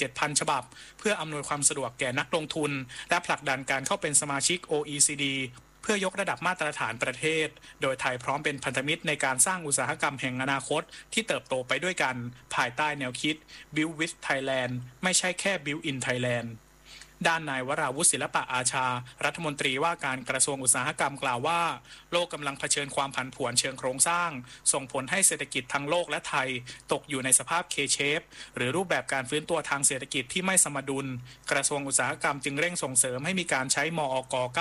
7,000 ฉบับเพื่ออำนวยความสะดวกแก่นักลงทุนและผลักดันการเข้าเป็นสมาชิก OECD เพื่อยกระดับมาตรฐานประเทศโดยไทยพร้อมเป็นพันธมิตรในการสร้างอุตสาหกรรมแห่งอนาคตที่เติบโตไปด้วยกันภายใต้แนวคิด Build with Thailand ไม่ใช่แค่ Build in Thailandด้านนายวราวุฒิศิลปะอาชารัฐมนตรีว่าการกระทรวงอุตสาหกรรมกล่าวว่าโลกกำลังเผชิญความผันผวนเชิงโครงสร้างส่งผลให้เศรษฐกิจทั้งโลกและไทยตกอยู่ในสภาพ K-shape หรือรูปแบบการฟื้นตัวทางเศรษฐกิจที่ไม่สมดุลกระทรวงอุตสาหกรรมจึงเร่งส่งเสริมให้มีการใช้มอก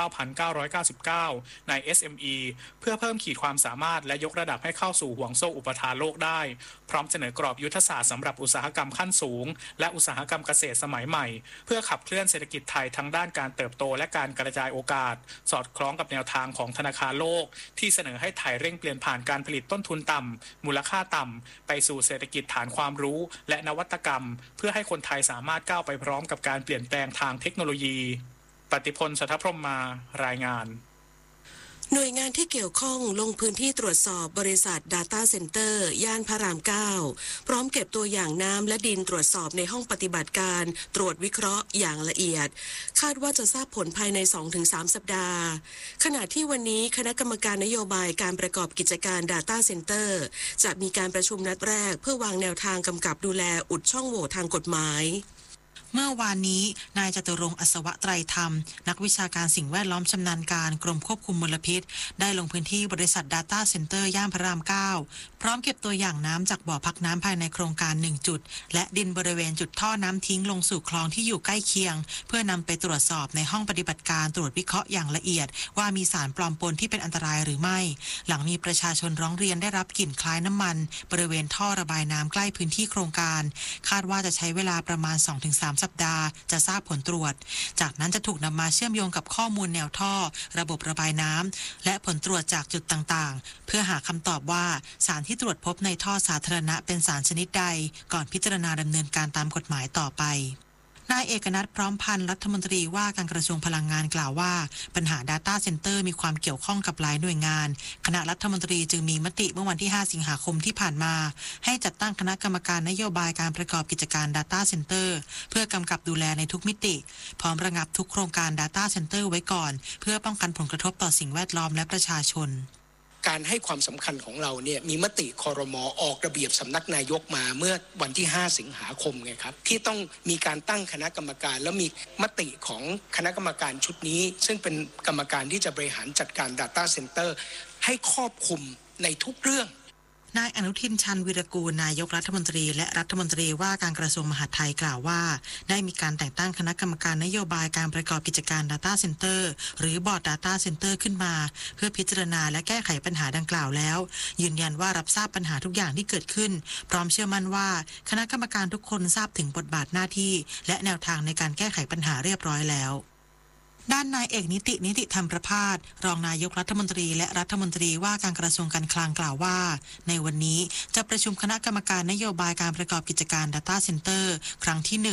9,999 ใน SME เพื่อเพิ่มขีดความสามารถและยกระดับให้เข้าสู่ห่วงโซ่อุปทานโลกได้พร้อมเสนอกรอบยุทธศาสตร์สำหรับอุตสาหกรรมขั้นสูงและอุตสาหกรรมเกษตรสมัยใหม่เพื่อขับเคลื่อนเศรษฐกิจไทยทั้งด้านการเติบโตและการกระจายโอกาสสอดคล้องกับแนวทางของธนาคารโลกที่เสนอให้ไทยเร่งเปลี่ยนผ่านการผลิตต้นทุนต่ำมูลค่าต่ำไปสู่เศรษฐกิจฐานความรู้และนวัตกรรมเพื่อให้คนไทยสามารถก้าวไปพร้อมกับการเปลี่ยนแปลงทางเทคโนโลยีปฏิพล สัทธพรหมมารายงานหน่วยงานที่เกี่ยวข้องลงพื้นที่ตรวจสอบบริษัท Data Center ย่านพระราม 9 พร้อมเก็บตัวอย่างน้ำและดินตรวจสอบในห้องปฏิบัติการตรวจวิเคราะห์อย่างละเอียดคาดว่าจะทราบผลภายใน 2-3 สัปดาห์ขณะที่วันนี้คณะกรรมการนโยบายการประกอบกิจการ Data Center จะมีการประชุมนัดแรกเพื่อวางแนวทางกำกับดูแลอุดช่องโหว่ทางกฎหมายเมื่อวานนี้นายจตุรงค์ อัศวะไตรธรรมนักวิชาการสิ่งแวดล้อมชำนาญการกรมควบคุมมลพิษได้ลงพื้นที่บริษัท Data Center ย่านพระราม 9 พร้อมเก็บตัวอย่างน้ำจากบ่อพักน้ำภายในโครงการ1จุดและดินบริเวณจุดท่อน้ำทิ้งลงสู่คลองที่อยู่ใกล้เคียงเพื่อนำไปตรวจสอบในห้องปฏิบัติการตรวจวิเคราะห์อย่างละเอียดว่ามีสารปลอมปนที่เป็นอันตรายหรือไม่หลังมีประชาชนร้องเรียนได้รับกลิ่นคล้ายน้ำมันบริเวณท่อระบายน้ำใกล้พื้นที่โครงการคาดว่าจะใช้เวลาประมาณ 2-3 สัปดาห์จะทราบผลตรวจจากนั้นจะถูกนำมาเชื่อมโยงกับข้อมูลแนวท่อระบบระบายน้ำและผลตรวจจากจุดต่างๆเพื่อหาคำตอบว่าสารที่ตรวจพบในท่อสาธารณะเป็นสารชนิดใดก่อนพิจารณาดำเนินการตามกฎหมายต่อไปนายเอกนัทพร้อมพันธ์รัฐมนตรีว่าการกระทรวงพลังงานกล่าวว่าปัญหา Data Center มีความเกี่ยวข้องกับหลายหน่วยงานคณะรัฐมนตรีจึงมีมติเมื่อวันที่ 5 สิงหาคมที่ผ่านมาให้จัดตั้งคณะกรรมการนโยบายการประกอบกิจการ Data Center เพื่อกำกับดูแลในทุกมิติพร้อมระงับทุกโครงการ Data Center ไว้ก่อนเพื่อป้องกันผลกระทบต่อสิ่งแวดล้อมและประชาชนการให้ความสำคัญของเราเนี่ยมีมติครม.ออกระเบียบสำนักนายกมาเมื่อวันที่ 5 สิงหาคมไงครับที่ต้องมีการตั้งคณะกรรมการแล้วมีมติของคณะกรรมการชุดนี้ซึ่งเป็นกรรมการที่จะบริหารจัดการ Data Center ให้ครอบคลุมในทุกเรื่องนายอนุทิน ชาญวีรกูลนายกรัฐมนตรีและรัฐมนตรีว่าการกระทรวงมหาดไทยกล่าวว่าได้มีการแต่งตั้งคณะกรรมการนโยบายการประกอบกิจการ Data Center หรือบอร์ด Data Center ขึ้นมาเพื่อพิจารณาและแก้ไขปัญหาดังกล่าวแล้วยืนยันว่ารับทราบปัญหาทุกอย่างที่เกิดขึ้นพร้อมเชื่อมั่นว่าคณะกรรมการทุกคนทราบถึงบทบาทหน้าที่และแนวทางในการแก้ไขปัญหาเรียบร้อยแล้วด้านนายเอกนิติธรรมประภาสรองนายกรัฐมนตรีและรัฐมนตรีว่าการกระทรวงการคลังกล่าวว่าในวันนี้จะประชุมคณะกรรมการนโยบายการประกอบกิจการ Data Center ครั้งที่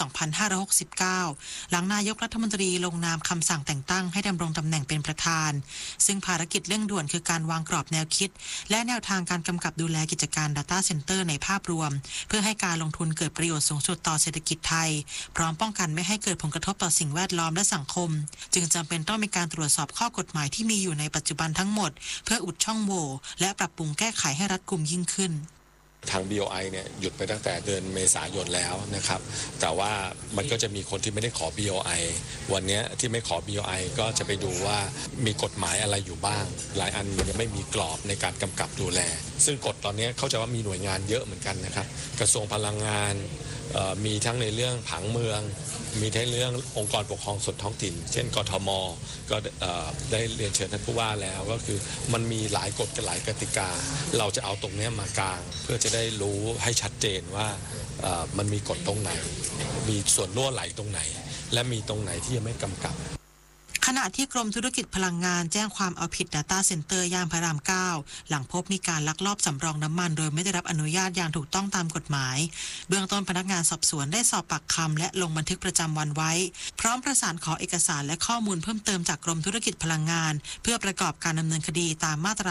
1/2569 หลังนายกรัฐมนตรีลงนามคำสั่งแต่งตั้งให้ดำรงตำแหน่งเป็นประธานซึ่งภารกิจเร่งด่วนคือการวางกรอบแนวคิดและแนวทางการกำกับดูแลกิจการ Data Center ในภาพรวมเพื่อให้การลงทุนเกิดประโยชน์สูงสุดต่อเศรษฐกิจไทยพร้อมป้องกันไม่ให้เกิดผลกระทบต่อสิ่งแวดล้อมและสังคมจึงจำเป็นต้องมีการตรวจสอบข้อกฎหมายที่มีอยู่ในปัจจุบันทั้งหมดเพื่ออุดช่องโหว่และปรับปรุงแก้ไขให้รัดกุมยิ่งขึ้นทาง BOI เนี่ยหยุดไปตั้งแต่เดือนเมษายนแล้วนะครับแต่ว่ามันก็จะมีคนที่ไม่ได้ขอ BOI วันนี้ที่ไม่ขอ BOI ก็จะไปดูว่ามีกฎหมายอะไรอยู่บ้างหลายอันยังไม่มีกรอบในการกำกับดูแลซึ่งกฎตอนนี้เขาจะว่ามีหน่วยงานเยอะเหมือนกันนะครับกระทรวงพลังงานมีทั้งในเรื่องผังเมืองมีทั้งเรื่ององค์กรปกครองส่วนท้องถิ่นเช่นกทม.ก็ได้เรียนเชิญท่านผู้ว่าแล้วก็คือมันมีหลายกฎกับหลายกติกาเราจะเอาตรงนี้มากางเพื่อจะได้รู้ให้ชัดเจนว่ามันมีกฎตรงไหนมีส่วนรั่วไหลตรงไหนและมีตรงไหนที่ยังไม่กำกับขณะที่กรมธุรกิจพลังงานแจ้งความเอาผิด Data Center ย่านพระราม 9 หลังพบมีการลักลอบสำรองน้ำมันโดยไม่ได้รับอนุญาตอย่างถูกต้องตามกฎหมายเบื้องต้นพนักงานสอบสวนได้สอบปากคำและลงบันทึกประจำวันไว้พร้อมประสานขอเอกสารและข้อมูลเพิ่มเติมจากกรมธุรกิจพลังงานเพื่อประกอบการดำเนินคดีตามมาตรา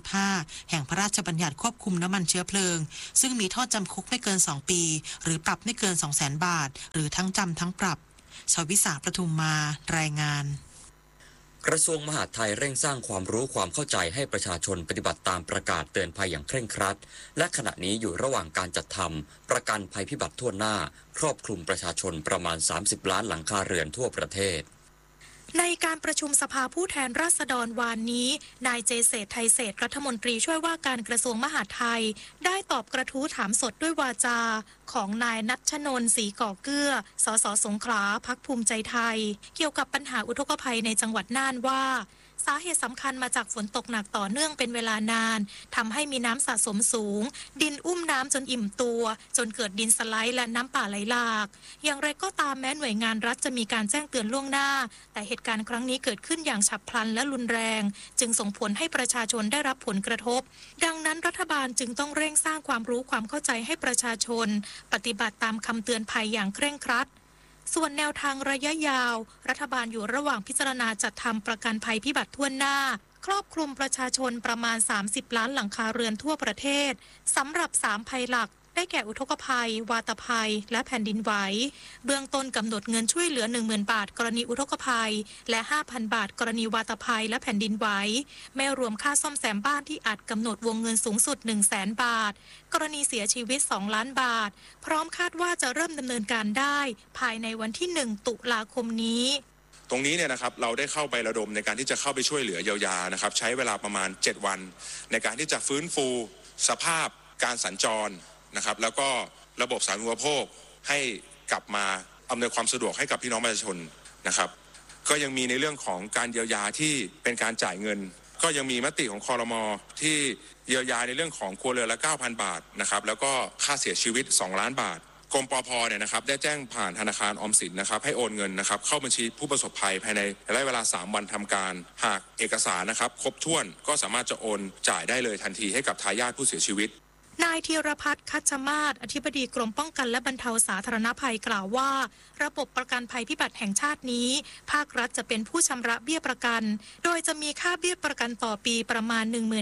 65 แห่งพระราชบัญญัติควบคุมน้ำมันเชื้อเพลิงซึ่งมีโทษจำคุกไม่เกิน 2 ปีหรือปรับไม่เกิน 200,000 บาทหรือทั้งจำทั้งปรับชวิสาประทุมมารายงานกระทรวงมหาดไทยเร่งสร้างความรู้ความเข้าใจให้ประชาชนปฏิบัติตามประกาศเตือนภัยอย่างเคร่งครัดและขณะนี้อยู่ระหว่างการจัดทำประกันภัยพิบัติทั่วหน้าครอบคลุมประชาชนประมาณ30 ล้านหลังคาเรือนทั่วประเทศในการประชุมสภาผู้แทนราษฎรวานนี้นายเจเศรษฐ์ไทยเศรษฐ์รัฐมนตรีช่วยว่าการกระทรวงมหาดไทยได้ตอบกระทู้ถามสดด้วยวาจาของนายณัชนนท์ ศรีก่อเกื้อสสสงขลาพรรคภูมิใจไทยเกี่ยวกับปัญหาอุทกภัยในจังหวัดน่านว่าสาเหตุสำคัญมาจากฝนตกหนักต่อเนื่องเป็นเวลานานทำให้มีน้ำสะสมสูงดินอุ้มน้ำจนอิ่มตัวจนเกิดดินสไลด์และน้ำป่าไหลหลากอย่างไรก็ตามแม้หน่วยงานรัฐจะมีการแจ้งเตือนล่วงหน้าแต่เหตุการณ์ครั้งนี้เกิดขึ้นอย่างฉับพลันและรุนแรงจึงส่งผลให้ประชาชนได้รับผลกระทบดังนั้นรัฐบาลจึงต้องเร่งสร้างความรู้ความเข้าใจให้ประชาชนปฏิบัติตามคำเตือนภัยอย่างเคร่งครัดส่วนแนวทางระยะยาวรัฐบาลอยู่ระหว่างพิจารณาจัดทำประกันภัยพิบัติทั่วหน้าครอบคลุมประชาชนประมาณ30 ล้านหลังคาเรือนทั่วประเทศสำหรับ3ภัยหลักได้แก่อุทกภัยวาตภัยและแผ่นดินไหวเบื้องต้นกำหนดเงินช่วยเหลือ 10,000 บาทกรณีอุทกภัยและ 5,000 บาทกรณีวาตภัยและแผ่นดินไหวไม่รวมค่าซ่อมแซมบ้านที่อาจกำหนดวงเงินสูงสุด 100,000 บาทกรณีเสียชีวิต2 ล้านบาทพร้อมคาดว่าจะเริ่มดำเนินการได้ภายในวันที่1 ตุลาคมนี้ตรงนี้เนี่ยนะครับเราได้เข้าไประดมในการที่จะเข้าไปช่วยเหลือเยียวยานะครับใช้เวลาประมาณ7 วันในการที่จะฟื้นฟูสภาพการสัญจรนะครับแล้วก็ระบบสาธารณูปโภคให้กลับมาอำนวยความสะดวกให้กับพี่น้องประชาชนนะครับก็ยังมีในเรื่องของการเยียวยาที่เป็นการจ่ายเงินก็ยังมีมติของครม.ที่เยียวยาในเรื่องของครัวเรือนละ 9,000 บาทนะครับแล้วก็ค่าเสียชีวิต2 ล้านบาทกรมปภ.เนี่ยนะครับได้แจ้งผ่านธนาคารออมสินนะครับให้โอนเงินนะครับเข้าบัญชีผู้ประสบภัยภายในระยะเวลา3 วันทำการหากเอกสารนะครับครบถ้วนก็สามารถจะโอนจ่ายได้เลยทันทีให้กับทายาทผู้เสียชีวิตนายธีรพัฒน์ คัชมาศอธิบดีกรมป้องกันและบรรเทาสาธารณภัยกล่าวว่าระบบประกันภัยพิบัติแห่งชาตินี้ภาครัฐจะเป็นผู้ชำระเบี้ยประกันโดยจะมีค่าเบี้ยประกันต่อปีประมาณ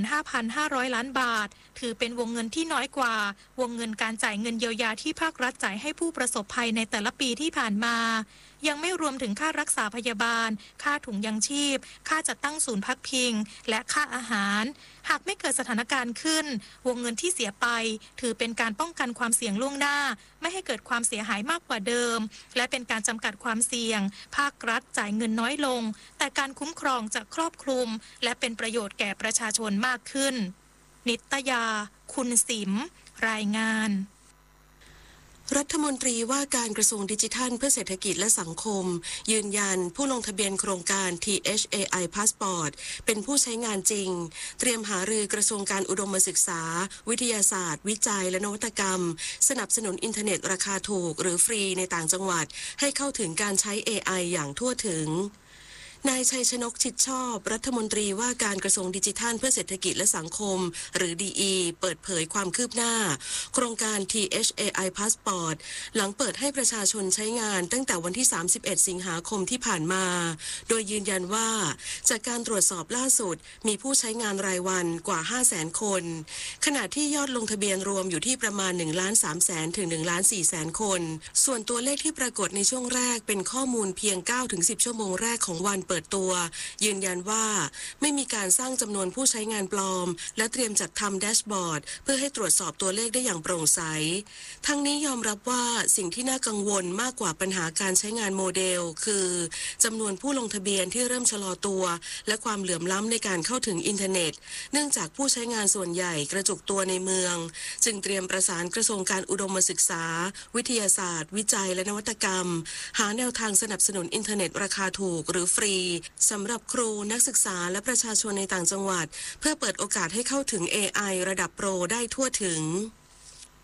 15,500 ล้านบาทถือเป็นวงเงินที่น้อยกว่าวงเงินการจ่ายเงินเยียวยาที่ภาครัฐจ่ายให้ผู้ประสบภัยในแต่ละปีที่ผ่านมายังไม่รวมถึงค่ารักษาพยาบาลค่าถุงยังชีพค่าจัดตั้งศูนย์พักพิงและค่าอาหารหากไม่เกิดสถานการณ์ขึ้นวงเงินที่เสียไปถือเป็นการป้องกันความเสี่ยงล่วงหน้าไม่ให้เกิดความเสียหายมากกว่าเดิมและเป็นการจำกัดความเสี่ยงภาครัฐจ่ายเงินน้อยลงแต่การคุ้มครองจะครอบคลุมและเป็นประโยชน์แก่ประชาชนมากขึ้นนิตยาคุณสิมรายงานรัฐมนตรีว่าการกระทรวงดิจิทัลเพื่อเศรษฐกิจและสังคมยืนยันผู้ลงทะเบียนโครงการ THAI Passport เป็นผู้ใช้งานจริงเตรียมหารือกระทรวงการอุดมศึกษาวิทยาศาสตร์วิจัยและนวัตกรรมสนับสนุนอินเทอร์เน็ตราคาถูกหรือฟรีในต่างจังหวัดให้เข้าถึงการใช้ AI อย่างทั่วถึงนายชัยชนกชิดชอบรัฐมนตรีว่าการกระทรวงดิจิทัลเพื่อเศรษฐกิจและสังคมหรือ DE เปิดเผยความคืบหน้าโครงการ THAI Passport หลังเปิดให้ประชาชนใช้งานตั้งแต่วันที่31 สิงหาคมที่ผ่านมาโดยยืนยันว่าจากการตรวจสอบล่าสุดมีผู้ใช้งานรายวันกว่า 500,000 คนขณะที่ยอดลงทะเบียนรวมอยู่ที่ประมาณ 1,300,000 ถึง 1,400,000 คนส่วนตัวเลขที่ปรากฏในช่วงแรกเป็นข้อมูลเพียง 9-10 ชั่วโมงแรกของวันเปิดตัวยืนยันว่าไม่มีการสร้างจำนวนผู้ใช้งานปลอมและเตรียมจัดทำแดชบอร์ดเพื่อให้ตรวจสอบตัวเลขได้อย่างโปร่งใสทั้งนี้ยอมรับว่าสิ่งที่น่ากังวลมากกว่าปัญหาการใช้งานโมเดลคือจำนวนผู้ลงทะเบียนที่เริ่มชะลอตัวและความเหลื่อมล้ำในการเข้าถึงอินเทอร์เน็ตเนื่องจากผู้ใช้งานส่วนใหญ่กระจุกตัวในเมืองจึงเตรียมประสานกระทรวงการอุดมศึกษาวิทยาศาสตร์วิจัยและนวัตกรรมหาแนวทางสนับสนุนอินเทอร์เน็ตราคาถูกหรือฟรีสำหรับครูนักศึกษาและประชาชนในต่างจังหวัดเพื่อเปิดโอกาสให้เข้าถึง AI ระดับโปรได้ทั่วถึง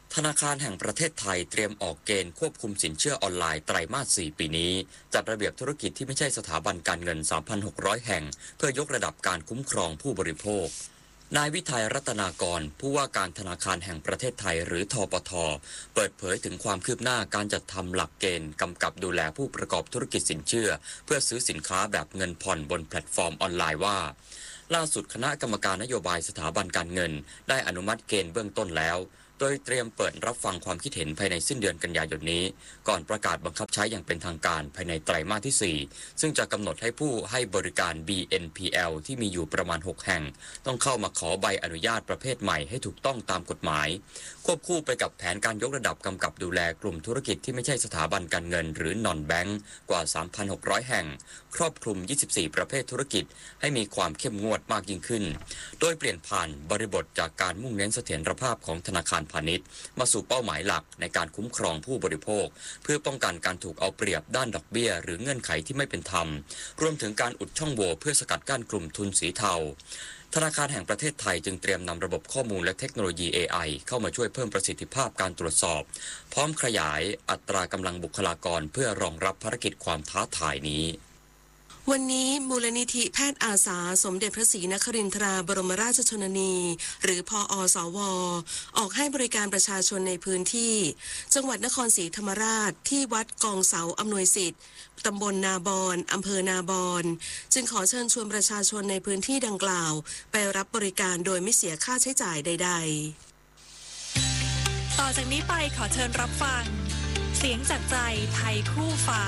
ธนาคารแห่งประเทศไทยเตรียมออกเกณฑ์ควบคุมสินเชื่อออนไลน์ไตรมาส 4 ปีนี้จัดระเบียบธุรกิจที่ไม่ใช่สถาบันการเงิน 3,600 แห่งเพื่อยกระดับการคุ้มครองผู้บริโภคนายวิทัยรัตนากรผู้ว่าการธนาคารแห่งประเทศไทยหรือธปท.เปิดเผยถึงความคืบหน้าการจัดทำหลักเกณฑ์กำกับดูแลผู้ประกอบธุรกิจสินเชื่อเพื่อซื้อสินค้าแบบเงินผ่อนบนแพลตฟอร์มออนไลน์ว่าล่าสุดคณะกรรมการนโยบายสถาบันการเงินได้อนุมัติเกณฑ์เบื้องต้นแล้วโดยเตรียมเปิดรับฟังความคิดเห็นภายในสิ้นเดือนกันยายนนี้ก่อนประกาศบังคับใช้อย่างเป็นทางการภายในไตรมาสที่ 4ซึ่งจะกำหนดให้ผู้ให้บริการ BNPL ที่มีอยู่ประมาณ 6 แห่งต้องเข้ามาขอใบอนุญาตประเภทใหม่ให้ถูกต้องตามกฎหมายควบคู่ไปกับแผนการยกระดับกำกับดูแลกลุ่มธุรกิจที่ไม่ใช่สถาบันการเงินหรือนอนแบงก์กว่า 3,600 แห่งครอบคลุม 24 ประเภทธุรกิจให้มีความเข้มงวดมากยิ่งขึ้นโดยเปลี่ยนผ่านบริบทจากการมุ่งเน้นเสถียรภาพของธนาคารพาณิชย์มาสู่เป้าหมายหลักในการคุ้มครองผู้บริโภคเพื่อป้องกันการถูกเอาเปรียบด้านดอกเบี้ยหรือเงื่อนไขที่ไม่เป็นธรรมรวมถึงการอุดช่องโหว่เพื่อสกัดกั้นกลุ่มทุนสีเทาธนาคารแห่งประเทศไทยจึงเตรียมนำระบบข้อมูลและเทคโนโลยี AI เข้ามาช่วยเพิ่มประสิทธิภาพการตรวจสอบพร้อมขยายอัตรากำลังบุคลากรเพื่อรองรับภารกิจความท้าทายนี้วันนี้มูลนิธิแพทย์อาสาสมเด็จพระศรีนครินทราบรมราชชนนีหรือพอสว.ออกให้บริการประชาชนในพื้นที่จังหวัดนครศรีธรรมราชที่วัดกองเสาอำนวยสิทธิ์ตำบลนาบอนอำเภอนาบอนจึงขอเชิญชวนประชาชนในพื้นที่ดังกล่าวไปรับบริการโดยไม่เสียค่าใช้จ่ายใดๆต่อจากนี้ไปขอเชิญรับฟังเสียงจากใจไทยคู่ฟ้า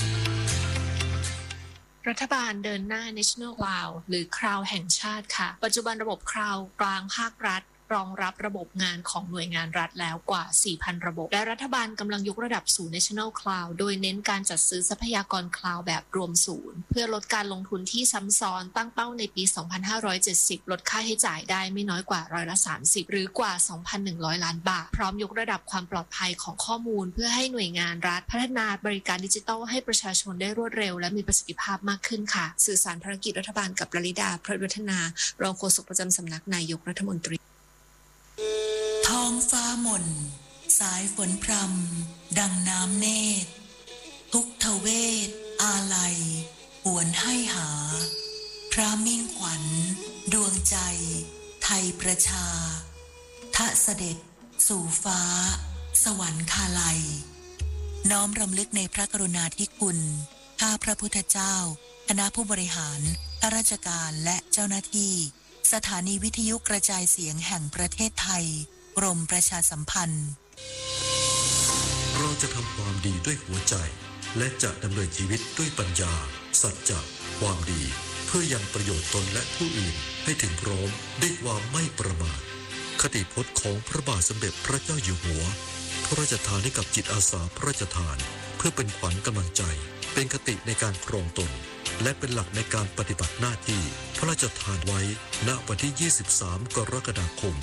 รัฐบาลเดินหน้า National Cloud หรือ Cloud แห่งชาติค่ะปัจจุบันระบบ Cloud กลางภาครัฐรองรับระบบงานของหน่วยงานรัฐแล้วกว่า 4,000 ระบบและรัฐบาลกำลังยกระดับสู่ National Cloud โดยเน้นการจัดซื้อทรัพยากร Cloud แบบรวมศูนย์เพื่อลดการลงทุนที่ซ้ำซ้อนตั้งเป้าในปี 2570 ลดค่าใช้จ่ายได้ไม่น้อยกว่า30%หรือกว่า 2,100 ล้านบาทพร้อมยกระดับความปลอดภัยของข้อมูลเพื่อให้หน่วยงานรัฐพัฒนาบริการดิจิทัลให้ประชาชนได้รวดเร็วและมีประสิทธิภาพมากขึ้นค่ะสื่อสารภารกิจรัฐบาลกับลลิดาพระวัฒนารองโฆษกประจำสำนักนายกรัฐมนตรีท้องฟ้าหม่นสายฝนพรำดังน้ำเนตรทุกทเวทอาลัยหวนให้หาพระมิ่งขวัญดวงใจไทยประชาทะเสด็จสู่ฟ้าสวรรคาลัยน้อมรำลึกในพระกรุณาธิคุณข้าพระพุทธเจ้าคณะผู้บริหารข้าราชการและเจ้าหน้าที่สถานีวิทยุกระจายเสียงแห่งประเทศไทยกรมประชาสัมพันธ์เราจะทำความดีด้วยหัวใจและจะดำเนินชีวิตด้วยปัญญาสัจจะความดีเพื่อยังประโยชน์ตนและผู้อื่นให้ถึงพร้อมด้วยความไม่ประมาทคติพจน์ของพระบาทสมเด็จพระเจ้าอยู่หัวพระราชทานให้กับจิตอาสาพระราชทานเพื่อเป็นขวัญกำลังใจเป็นคติในการครองตนและเป็นหลักในการปฏิบัติหน้าที่พระราชทานไว้ณวันที่ 23 กรกฎาคม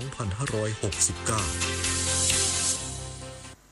2569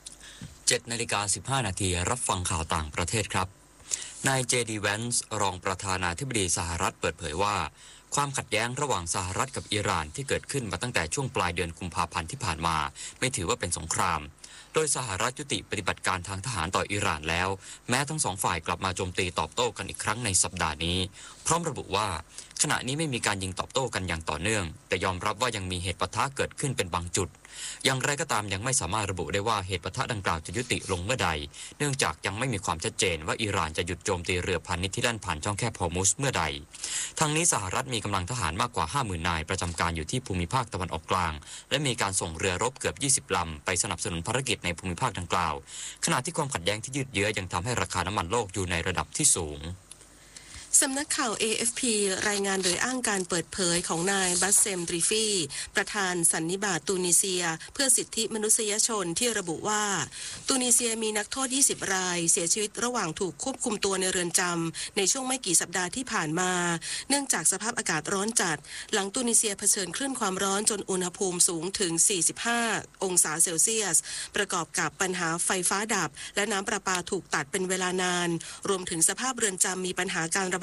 7:15 น.รับฟังข่าวต่างประเทศครับนายเจดีแวนส์รองประธานาธิบดีสหรัฐเปิดเผยว่าความขัดแย้งระหว่างสหรัฐกับอิหร่านที่เกิดขึ้นมาตั้งแต่ช่วงปลายเดือนกุมภาพันธ์ที่ผ่านมาไม่ถือว่าเป็นสงครามโดยสหรัฐยุติปฏิบัติการทางทหารต่ออิหร่านแล้วแม้ทั้งสองฝ่ายกลับมาโจมตีตอบโต้กันอีกครั้งในสัปดาห์นี้พร้อมระบุว่าขณะนี้ไม่มีการยิงตอบโต้กันอย่างต่อเนื่องแต่ยอมรับว่ายังมีเหตุปะทะเกิดขึ้นเป็นบางจุดอย่างไรก็ตามยังไม่สามารถระบุได้ว่าเหตุปะทะดังกล่าวจะยุติลงเมื่อใดเนื่องจากยังไม่มีความชัดเจนว่าอิหร่านจะหยุดโจมตีเรือพาณิชย์ที่แล่นผ่านช่องแคบฮอร์มุซเมื่อใดทั้งนี้สหรัฐมีกำลังทหารมากกว่า 50,000 นายประจำการอยู่ที่ภูมิภาคตะวันออกกลางและมีการส่งเรือรบเกือบ20 ลำไปสนับสนุนภารกิจในภูมิภาคดังกล่าวขณะที่ความขัดแย้งที่ยืดเยื้อยังทำให้ราคาน้ำมันโลกอยู่ในระดับที่สูงสำนักข่าว AFP รายงานโดยอ้างการเปิดเผยของนายบัสเซมดริฟีประธานสันนิบาตตูนิเซียเพื่อสิทธิมนุษยชนที่ระบุว่าตูนิเซียมีนักโทษ20 รายเสียชีวิตระหว่างถูกควบคุมตัวในเรือนจำในช่วงไม่กี่สัปดาห์ที่ผ่านมาเนื่องจากสภาพอากาศร้อนจัดหลังตูนิเซียเผชิญคลื่นความร้อนจนอุณหภูมิสูงถึง45 องศาเซลเซียสประกอบกับปัญหาไฟฟ้าดับและน้ำประปาถูกตัดเป็นเวลานานรวมถึงสภาพเรือนจำมีปัญหาการระบาย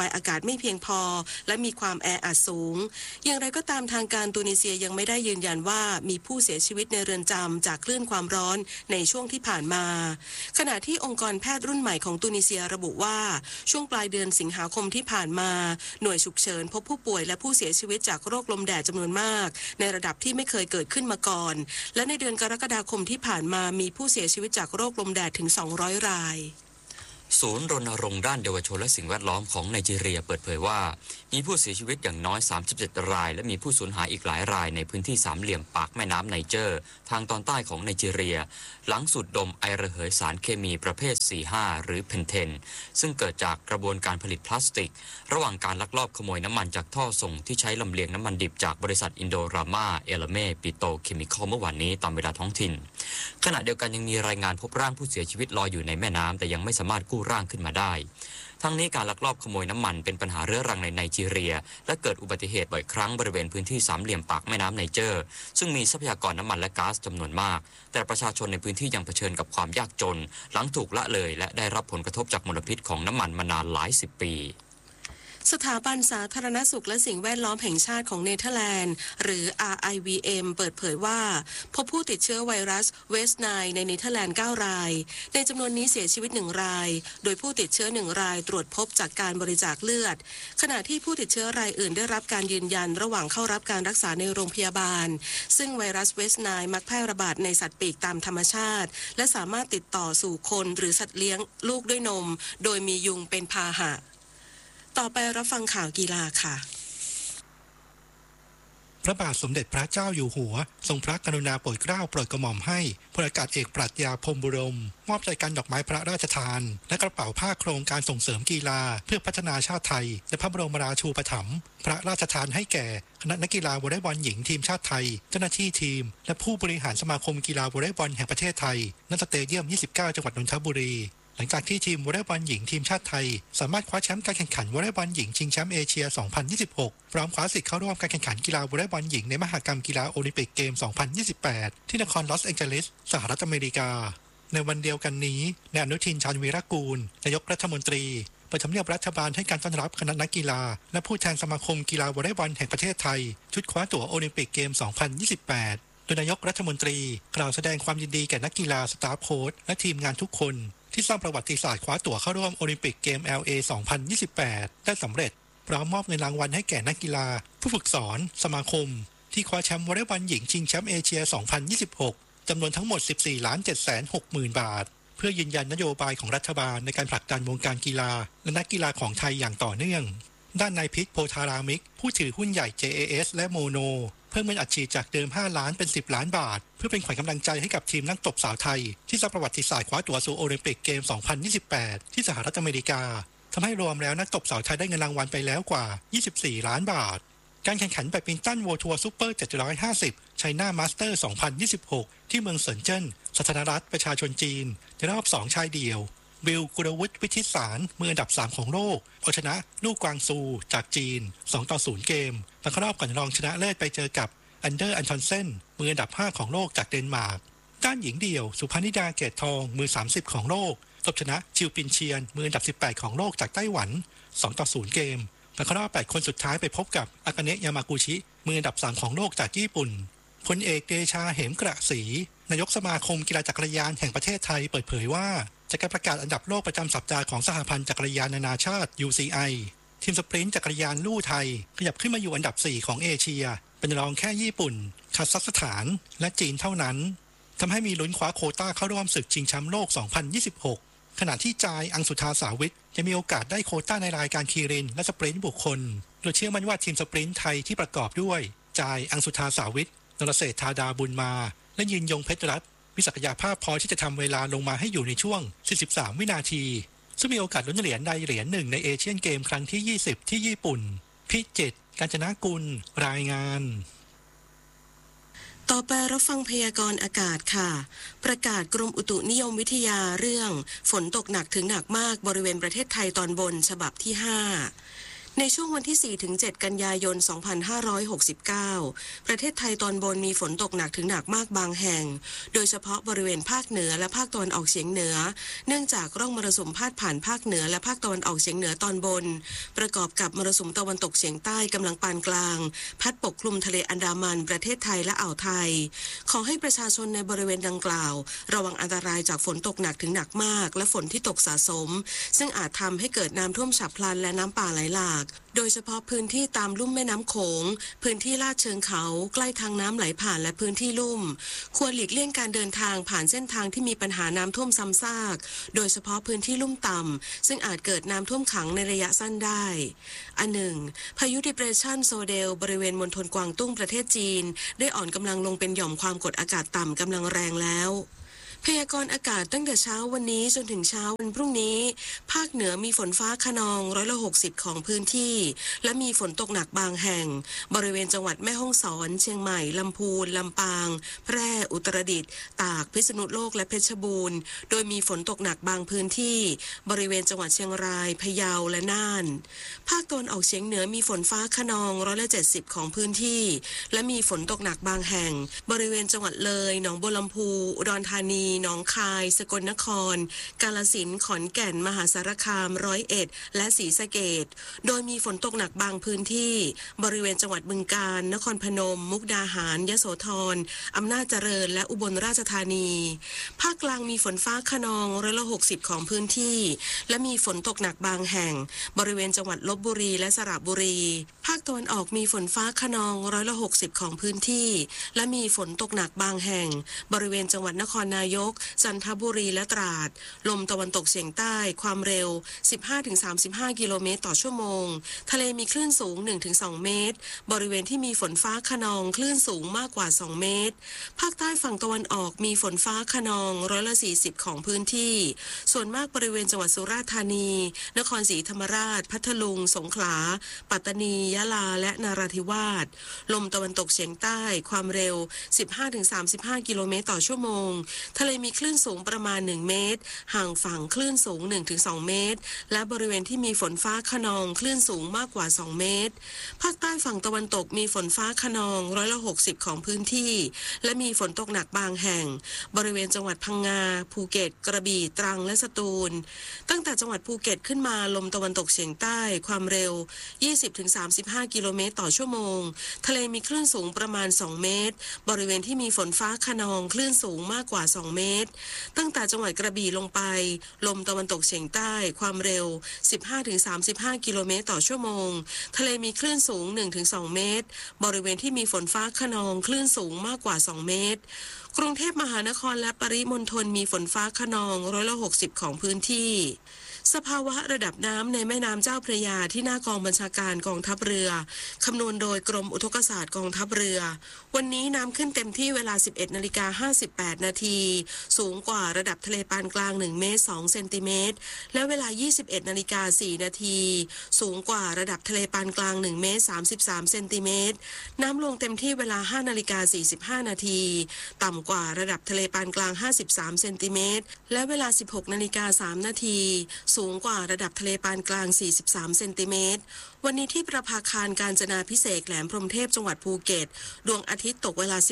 ายอากาศไม่เพียงพอและมีความแออัดสูงอย่างไรก็ตามทางการตูนิเซียยังไม่ได้ยืนยันว่ามีผู้เสียชีวิตในเรือนจำจากคลื่นความร้อนในช่วงที่ผ่านมาขณะที่องค์กรแพทย์รุ่นใหม่ของตูนิเซียระบุว่าช่วงปลายเดือนสิงหาคมที่ผ่านมาหน่วยฉุกเฉินพบผู้ป่วยและผู้เสียชีวิตจากโรคลมแดดจำนวนมากในระดับที่ไม่เคยเกิดขึ้นมาก่อนและในเดือนกรกฎาคมที่ผ่านมามีผู้เสียชีวิตจากโรคลมแดดถึง200 รายศูนย์รณรงค์ด้านเยาวชนและสิ่งแวดล้อมของไนจีเรียเปิดเผยว่ามีผู้เสียชีวิตอย่างน้อย37รายและมีผู้สูญหายอีกหลายรายในพื้นที่สามเหลี่ยมปากแม่น้ำไนเจอร์ทางตอนใต้ของไนจีเรียหลังสูดดมไอระเหยสารเคมีประเภท 4-5 หรือเพนเทนซึ่งเกิดจากกระบวนการผลิตพลาสติกระหว่างการลักลอบขโมยน้ำมันจากท่อส่งที่ใช้ลำเลียงน้ำมันดิบจากบริษัทอินโดรามาเอลเมปิโตเคมีคอลเมื่อวานนี้ตามเวลาท้องถิ่นขณะเดียวกันยังมีรายงานพบร่างผู้เสียชีวิตลอยอยู่ในแม่น้ำแต่ยังไม่สามารถกู้ร่างขึ้นมาได้ทั้งนี้การลักลอบขโมยน้ำมันเป็นปัญหาเรื้อรังในไนจีเรียและเกิดอุบัติเหตุบ่อยครั้งบริเวณพื้นที่สามเหลี่ยมปากแม่น้ำไนเจอร์ซึ่งมีทรัพยากรน้ำมันและก๊าซจำนวนมากแต่ประชาชนในพื้นที่ยังเผชิญกับความยากจนหลังถูกละเลยและได้รับผลกระทบจากมลพิษของน้ำมันมานานหลายสิบปีสถาบันสาธารณสุขและสิ่งแวดล้อมแห่งชาติของเนเธอร์แลนด์หรือ RIVM เปิดเผยว่าพบผู้ติดเชื้อไวรัสเวสต์ไนล์ในเนเธอร์แลนด์9รายในจำนวนนี้เสียชีวิต1รายโดยผู้ติดเชื้อ1รายตรวจพบจากการบริจาคเลือดขณะที่ผู้ติดเชื้อรายอื่นได้รับการยืนยันระหว่างเข้ารับการรักษาในโรงพยาบาลซึ่งไวรัสเวสต์ไนล์มักแพร่ระบาดในสัตว์ปีกตามธรรมชาติและสามารถติดต่อสู่คนหรือสัตว์เลี้ยงลูกด้วยนมโดยมียุงเป็นพาหะต่อไปรับฟังข่าวกีฬาค่ะพระบาทสมเด็จพระเจ้าอยู่หัวทรงพระกรุณาโปรดเกล้าโปรดกระหม่อมให้พลอากาศเอกปรัชญาพรหมบุรมมอบใจกันดอกไม้พระราชทานและกระเป๋าผ้าโครงการส่งเสริมกีฬาเพื่อพัฒนาชาติไทยและพระบรมราชูปถัมภ์พระราชทานให้แก่คณะนักกีฬาวอลเลย์บอลหญิงทีมชาติไทยเจ้าหน้าที่ทีมและผู้บริหารสมาคมกีฬาวอลเลย์บอลแห่งประเทศไทยณสเตเดียม 29 จังหวัดนนทบุรีหลังจากที่ทีมวอลเลย์บอลหญิงทีมชาติไทยสามารถคว้าแชมป์การแข่งขันวอลเลย์บอลหญิงชิงแชมป์เอเชีย 2026 พร้อมคว้าสิทธิ์เข้าร่วมการแข่งขันกีฬาวอลเลย์บอลหญิงในมหกรรมกีฬาโอลิมปิกเกม 2028 ที่นครลอสแองเจลิสสหรัฐอเมริกาในวันเดียวกันนี้นายอนุทินชาญวีรกูลนายกรัฐมนตรีไปทำเนียบรัฐบาลให้การต้อนรับคณะนักกีฬาและผู้แทนสมาคมกีฬาวอลเลย์บอลแห่งประเทศไทยชุดคว้าตั๋วโอลิมปิกเกม 2028 โดยนายกรัฐมนตรีกล่าวแสดงความยินดีแก่นักกีฬาสตาฟโค้ชและทีมงานทุกคนที่สร้างประวัติศาสตร์คว้าตั๋วเข้าร่วมโอลิมปิกเกม LA 2028 ได้สำเร็จพร้อมมอบเงินรางวัลให้แก่นักกีฬาผู้ฝึกสอนสมาคมที่คว้าแชมป์วอลเลย์บอลหญิงชิงแชมป์เอเชีย 2026 จำนวนทั้งหมด 14,760,000 บาทเพื่อยืนยันนโยบายของรัฐบาลในการผลักดันวงการกีฬาและนักกีฬาของไทยอย่างต่อเนื่องด้านนายพิษโพธารามิกผู้ถือหุ้นใหญ่ JAS และโมโนเพิ่มเงินอัดฉีดจากเดิม5ล้านเป็น10ล้านบาทเพื่อเป็นขวัญกำลังใจให้กับทีมนักตบสาวไทยที่สร้างประวัติศาสตร์คว้าตั๋วสู่โอลิมปิกเกม 2028 ที่สหรัฐอเมริกาทำให้รวมแล้วนักตบสาวไทยได้เงินรางวัลไปแล้วกว่า24ล้านบาทการแข่งขันแบดมินตันโวทัวร์ซุปเปอร์750 China Master 2026 ที่เมืองเซินเจิ้นสาธารณรัฐประชาชนจีนในรอบ2ชายเดี่ยวบิลกุลวุฒิวิทิตสารมืออันดับ3ของโลกเอาชนะลู่กวางซูจากจีน 2-0 เกมและเข้ารอบก่อนรองชนะเลิศไปเจอกับอันเดอร์อันทอนเซนมืออันดับ5ของโลกจากเดนมาร์กด้านหญิงเดี่ยวสุพนิดาเกตทองมือ30ของโลกตบชนะชิวปินเชียนมืออันดับ18ของโลกจากไต้หวัน 2-0 เกมและเข้ารอบ8คนสุดท้ายไปพบกับอากาเนะยามากุชิมืออันดับ3ของโลกจากญี่ปุ่นพลเอกเดชาเหมกระศรีนายกสมาคมกีฬาจักรยานแห่งประเทศไทยเปิดเผยว่าจากการประกาศอันดับโลกประจำสัปดาห์ของสหพันธ์จักรยานนานาชาติ UCI ทีมสปรินต์จักรยานลู่ไทยขยับขึ้นมาอยู่อันดับ4ของเอเชียเป็นรองแค่ญี่ปุ่นคาซัคสถานและจีนเท่านั้นทำให้มีลุ้นคว้าโควต้าเข้าร่วมศึกชิงแชมป์โลก 2026 ขณะที่จายอังสุธาสาวิทจะมีโอกาสได้โควต้าในรายการคีรินและสปรินต์บุคคลโดยเชื่อมั่นว่าทีมสปรินต์ไทยที่ประกอบด้วยจายอังสุธาสาวิทนรเศรษฐธาดาบุญมาและยืนยงเพชรรัตน์มีศักยภาพพอที่จะทำเวลาลงมาให้อยู่ในช่วง43วินาทีซึ่งมีโอกาสลุ้นเหรียญใดเหรียญหนึ่งในเอเชียนเกมครั้งที่20ที่ญี่ปุ่นพิจิตรกาญจนกุลรายงานต่อไปรับฟังพยากรณ์อากาศค่ะประกาศกรมอุตุนิยมวิทยาเรื่องฝนตกหนักถึงหนักมากบริเวณประเทศไทยตอนบนฉบับที่5 ในช่วงวันที่ 4-7 กันยายน 2569 ประเทศไทยตอนบนมีฝนตกหนักถึงหนักมากบางแห่ง โดยเฉพาะบริเวณภาคเหนือและภาคตะวันออกเฉียงเหนือ เนื่องจากร่องมรสุมพาดผ่านภาคเหนือและภาคตะวันออกเฉียงเหนือตอนบน ประกอบกับมรสุมตะวันตกเฉียงใต้กำลังปานกลาง พัดปกคลุมทะเลอันดามันประเทศไทยและอ่าวไทย ขอให้ประชาชนในบริเวณดังกล่าวระวังอันตรายจากฝนตกหนักถึงหนักมากและฝนที่ตกสะสม ซึ่งอาจทำให้เกิดน้ำท่วมฉับพลันและน้ำป่าไหลหลากโดยเฉพาะพื้นที่ตามลุ่มแม่น้ำโขงพื้นที่ลาดเชิงเขาใกล้ทางน้ำไหลผ่านและพื้นที่ลุ่มควรหลีกเลี่ยงการเดินทางผ่านเส้นทางที่มีปัญหาน้ำท่วมซ้ำซากโดยเฉพาะพื้นที่ลุ่มต่ำซึ่งอาจเกิดน้ำท่วมขังในระยะสั้นได้อันหนึ่งพายุ Depression Sodel บริเวณมณฑลกวางตุ้งประเทศจีนได้อ่อนกำลังลงเป็นหย่อมความกดอากาศต่ำกำลังแรงแล้วพยากรณ์อากาศตั้งแต่เช้าวันนี้จนถึงเช้าวันพรุ่งนี้ภาคเหนือมีฝนฟ้าคะนอง60%ของพื้นที่และมีฝนตกหนักบางแห่งบริเวณจังหวัดแม่ฮ่องสอนเชียงใหม่ลำพูนลำปางแพร่อุตรดิตถ์ตากพิษณุโลกและเพชรบูรณ์โดยมีฝนตกหนักบางพื้นที่บริเวณจังหวัดเชียงรายพะเยาและน่านภาคตะวันออกเฉียงเหนือมีฝนฟ้าคะนอง70%ของพื้นที่และมีฝนตกหนักบางแห่งบริเวณจังหวัดเลยหนองบัวลำพูอุดรธานีหนองคายสกลนครกาฬสินธุ์ขอนแก่นมหาสารคาม101และศรีสะเกษโดยมีฝนตกหนักบางพื้นที่บริเวณจังหวัดบึงกาฬนครพนมมุกดาหารยโสธรอำนาจเจริญและอุบลราชธานีภาคกลางมีฝนฟ้าคะนอง60%ของพื้นที่และมีฝนตกหนักบางแห่งบริเวณจังหวัดลพบุรีและสระบุรีภาคตะวันออกมีฝนฟ้าคะนอง60%ของพื้นที่และมีฝนตกหนักบางแห่งบริเวณจังหวัดนครนายกจันทบุรีและตราดลมตะวันตกเฉียงใต้ความเร็ว 15-35 กิโลเมตรต่อชั่วโมงทะเลมีคลื่นสูง 1-2 เมตรบริเวณที่มีฝนฟ้าคะนองคลื่นสูงมากกว่า2เมตรภาคใต้ฝั่งตะวันออกมีฝนฟ้าคะนอง40%ของพื้นที่ส่วนมากบริเวณจังหวัดสุราษฎร์ธานีนครศรีธรรมราชพัทลุงสงขลาปัตตานียะลาและนราธิวาสลมตะวันตกเฉียงใต้ความเร็ว 15-35 กิโลเมตรต่อชั่วโมงทะเลมีคลื่นสูงประมาณ1เมตรห่างฝั่งคลื่นสูง 1-2 เมตรและบริเวณที่มีฝนฟ้าคะนองคลื่นสูงมากกว่า2เมตรภาคใต้ฝั่งตะวันตกมีฝนฟ้าคะนอง60%ของพื้นที่และมีฝนตกหนักบางแห่งบริเวณจังหวัดพังงาภูเก็ตกระบี่ตรังและสตูลตั้งแต่จังหวัดภูเก็ตขึ้นมาลมตะวันตกเฉียงใต้ความเร็ว 20-35 กิโลเมตรต่อชั่วโมงทะเลมีคลื่นสูงประมาณ2เมตรบริเวณที่มีฝนฟ้าคะนองคลื่นสูงมากกว่า2เมตรตั้งแต่จังหวัดกระบี่ลงไปลมตะวันตกเฉียงใต้ความเร็ว 15-35 กิโลเมตรต่อชั่วโมงทะเลมีคลื่นสูง 1-2 เมตรบริเวณที่มีฝนฟ้าคะนองคลื่นสูงมากกว่า2เมตรกรุงเทพมหานครและปริมณฑลมีฝนฟ้าคะนอง60%ของพื้นที่สภาวะระดับน้ำในแม่น้ำเจ้าพระยาที่หน้ากองบัญชาการกองทัพเรือคำนวณโดยกรมอุทกศาสตร์กองทัพเรือวันนี้น้ำขึ้นเต็มที่เวลา 11:58 นาทีสูงกว่าระดับทะเลปานกลาง1เมตร2เซนติเมตรและเวลา 21:04 นาทีสูงกว่าระดับทะเลปานกลาง1เมตร33เซนติเมตรน้ำลงเต็มที่เวลา 5:45 นาทีต่ำกว่าระดับทะเลปานกลาง53เซนติเมตรและเวลา 16:03 นาทีสูงกว่าระดับทะเลปานกลาง43เซนติเมตรวันนี้ที่ประภาคารกาญจนาภิเษกแหลมพรหมเทพจังหวัดภูเก็ตดวงอาทิตย์ตกเวลา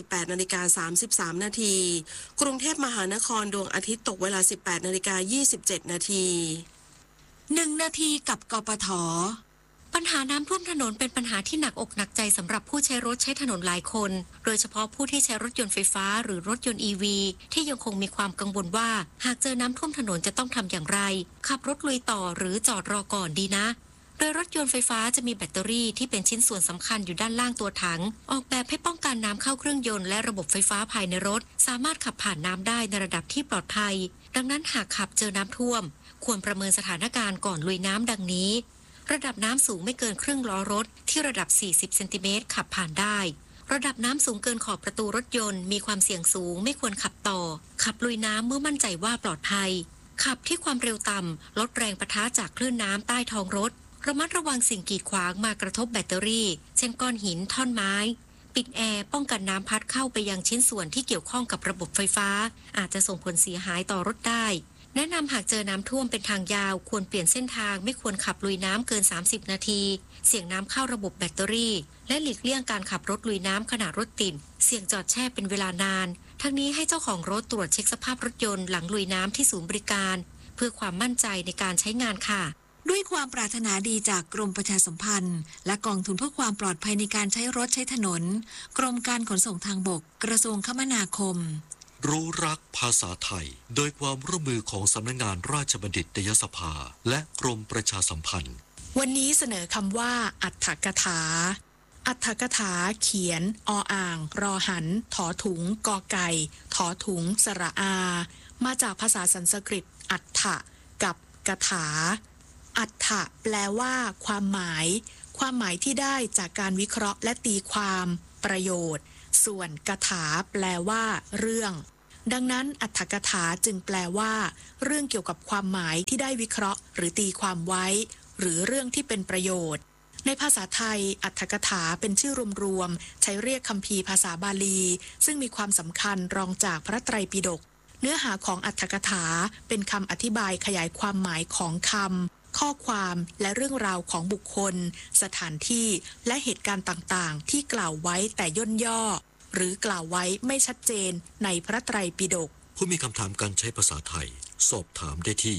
18:33 นาทีกรุงเทพมหานครดวงอาทิตย์ตกเวลา 18:27 นาที 1 นาทีกับกปท.ปัญหาน้ำท่วมถนนเป็นปัญหาที่หนักอกหนักใจสำหรับผู้ใช้รถใช้ถนนหลายคนโดยเฉพาะผู้ที่ใช้รถยนต์ไฟฟ้าหรือรถยนต์ EV ที่ยังคงมีความกังวลว่าหากเจอน้ำท่วมถนนจะต้องทำอย่างไรขับรถลุยต่อหรือจอดรอก่อนดีนะโดยรถยนต์ไฟฟ้าจะมีแบตเตอรี่ที่เป็นชิ้นส่วนสำคัญอยู่ด้านล่างตัวถังออกแบบให้ป้องกันน้ำเข้าเครื่องยนต์และระบบไฟฟ้าภายในรถสามารถขับผ่านน้ำได้ในระดับที่ปลอดภัยดังนั้นหากขับเจอน้ำท่วมควรประเมินสถานการณ์ก่อนลุยน้ำดังนี้ระดับน้ำสูงไม่เกินครึ่งล้อรถที่ระดับ40เซนติเมตรขับผ่านได้ระดับน้ำสูงเกินขอบประตูรถยนต์มีความเสี่ยงสูงไม่ควรขับต่อขับลุยน้ำเมื่อมั่นใจว่าปลอดภัยขับที่ความเร็วต่ำลดแรงปะทะจากคลื่นน้ำใต้ท้องรถระมัดระวังสิ่งกีดขวางมากระทบแบตเตอรี่เช่นก้อนหินท่อนไม้ปิดแอร์ป้องกันน้ำพัดเข้าไปยังชิ้นส่วนที่เกี่ยวข้องกับระบบไฟฟ้าอาจจะส่งผลเสียหายต่อรถได้แนะนำหากเจอน้ำท่วมเป็นทางยาวควรเปลี่ยนเส้นทางไม่ควรขับลุยน้ำเกิน30นาทีเสี่ยงน้ำเข้าระบบแบตเตอรี่และหลีกเลี่ยงการขับรถลุยน้ำขณะรถติดเสี่ยงจอดแช่เป็นเวลานานทั้งนี้ให้เจ้าของรถตรวจเช็คสภาพรถยนต์หลังลุยน้ำที่ศูนย์บริการเพื่อความมั่นใจในการใช้งานค่ะด้วยความปรารถนาดีจากกรมประชาสัมพันธ์และกองทุนเพื่อความปลอดภัยในการใช้รถใช้ถนนกรมการขนส่งทางบกกระทรวงคมนาคมรู้รักภาษาไทยโดยความร่วมมือของสำนักงานราชบัณฑิตยสภาและกรมประชาสัมพันธ์วันนี้เสนอคำว่าอรรถกถาอรรถกถาเขียนออ่างรอหันถอถุงกอไก่ถอถุงสระอามาจากภาษาสันสกฤตอัฏฐะกับกถาอัฏฐะแปลว่าความหมายที่ได้จากการวิเคราะห์และตีความประโยชน์ส่วนกถาแปลว่าเรื่องดังนั้นอรรถกถาจึงแปลว่าเรื่องเกี่ยวกับความหมายที่ได้วิเคราะห์หรือตีความไว้หรือเรื่องที่เป็นประโยชน์ในภาษาไทยอรรถกถาเป็นชื่อรวมๆใช้เรียกคัมภีร์ภาษาบาลีซึ่งมีความสำคัญรองจากพระไตรปิฎกเนื้อหาของอรรถกถาเป็นคำอธิบายขยายความหมายของคำข้อความและเรื่องราวของบุคคลสถานที่และเหตุการณ์ต่างๆที่กล่าวไว้แต่ย่นย่อหรือกล่าวไว้ไม่ชัดเจนในพระไตรปิฎกผู้มีคำถามการใช้ภาษาไทยสอบถามได้ที่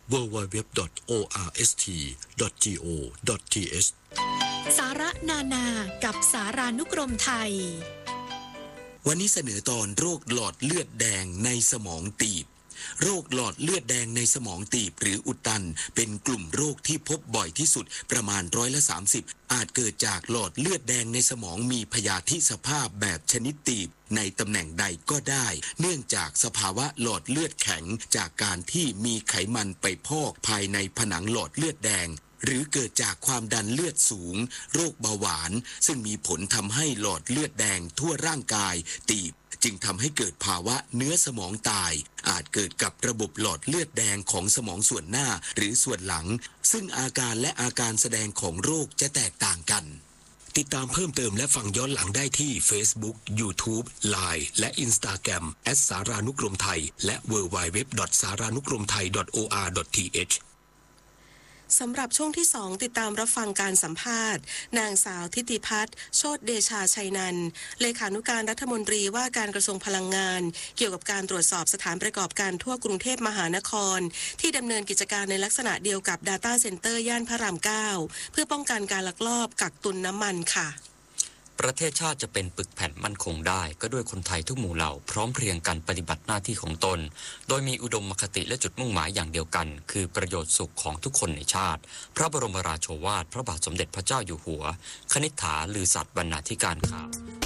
www.orst.go.th สาระนานากับสารานุกรมไทยวันนี้เสนอตอนโรคหลอดเลือดแดงในสมองตีบโรคหลอดเลือดแดงในสมองตีบหรืออุดตันเป็นกลุ่มโรคที่พบบ่อยที่สุดประมาณ30%อาจเกิดจากหลอดเลือดแดงในสมองมีพยาธิสภาพแบบชนิดตีบในตำแหน่งใดก็ได้เนื่องจากสภาวะหลอดเลือดแข็งจากการที่มีไขมันไปพอกภายในผนังหลอดเลือดแดงหรือเกิดจากความดันเลือดสูงโรคเบาหวานซึ่งมีผลทำให้หลอดเลือดแดงทั่วร่างกายตีบจึงทำให้เกิดภาวะเนื้อสมองตายอาจเกิดกับระบบหลอดเลือดแดงของสมองส่วนหน้าหรือส่วนหลังซึ่งอาการและอาการแสดงของโรคจะแตกต่างกันติดตามเพิ่มเติมและฟังย้อนหลังได้ที่ Facebook, YouTube, Line และ Instagram @สารานุกรมไทยและ www.saranukromthai.or.th สำหรับช่วงที่2ติดตามรับฟังการสัมภาษณ์นางสาวทิติพัฒน์โชติเดชาชัยนันท์เลขานุการรัฐมนตรีว่าการกระทรวงพลังงานเกี่ยวกับการตรวจสอบสถานประกอบการทั่วกรุงเทพมหานครที่ดำเนินกิจการในลักษณะเดียวกับ Data Center ย่านพระราม 9 เพื่อป้องกันการลักลอบกักตุนน้ำมันค่ะประเทศชาติจะเป็นปึกแผ่นมั่นคงได้ก็ด้วยคนไทยทุกหมู่เหล่าพร้อมเพรียงกันปฏิบัติหน้าที่ของตนโดยมีอุดมคติและจุดมุ่งหมายอย่างเดียวกันคือประโยชน์สุขของทุกคนในชาติพระบรมราโชวาทพระบาทสมเด็จพระเจ้าอยู่หัวคณิษฐาลือสัตย์บรรณาธิการข่าว